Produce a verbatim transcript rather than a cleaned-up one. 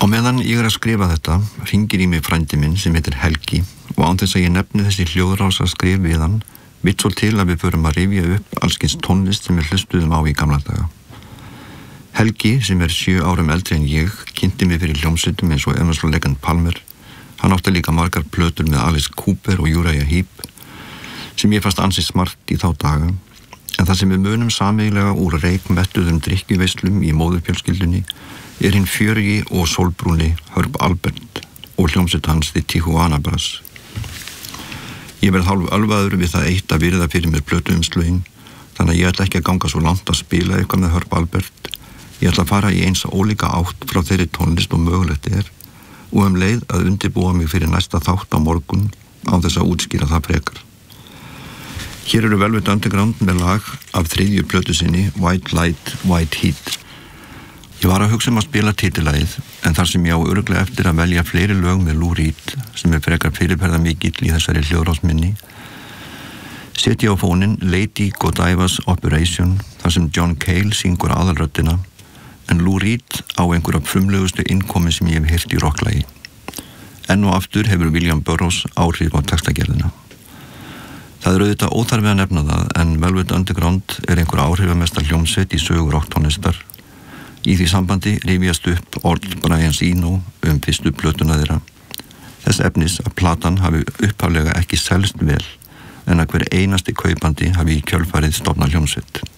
Á meðan ég er að skrifa þetta, hringir í mig frændi minn sem heitir Helgi og án þess að ég nefni þessi hljóðrása skrif við hann, vill svo til að við förum að rifja upp allskins tónlist sem við hlustuðum á í gamla daga. Helgi, sem er sjö árum eldri en ég, kynnti mig fyrir hljómsveitum eins og Emerson, Lake and Palmer. Hann átti líka margar plötur með Alice Cooper og Uriah Heep, sem ég fannst ansi smart í þá daga. En það sem við munum sameiginlega úr reykmettuðum drykkjuveislum í móðurfjölskyldunni er hinn fjörugi og sólbrúni Herb Alpert og hljómsveit hans The Tijuana Brass. Ég verð hálf ölvaður við það eitt að virða fyrir mér plötuumslögin, þannig að ég ætla ekki að ganga svo langt að spila eitthvað með Herb Alpert. Ég ætla að fara í eins ólíka átt frá þeirri tónlist og mögulegt er og um leið að undirbúa mig fyrir næsta þátt á morgun á þess að útskýra það frekar. Hér eru Velvet Underground með lag af þriðju plötu sinni White Light, White Heat. Ég var að hugsa um að spila titilagið, en þar sem ég á örugglega eftir að velja fleiri lög með Lou Reed, sem er frekar fyrirferða mikill í þessari hljóðrásminni, setja á fóninn Lady Godiva's Operation, þar sem John Cale syngur aðalröddina, en Lou Reed á einhverja frumlegustu innkomi sem ég hef heyrt í rocklagi. Enn og aftur hefur William Burroughs áhrif á textagerðina. Það er auðvitað óþarfi að nefna það, en Velvet Underground er einhver áhrifamesta hljómsveit í sögu rocktónlistar. Í því sambandi rifjast upp orð Brian Eno um fyrstu plötuna þeirra. Þess efnis að platan hafi upphaflega ekki selst vel, en að hver einasti kaupandi hafi í kjölfarið stofnað hljómsveit.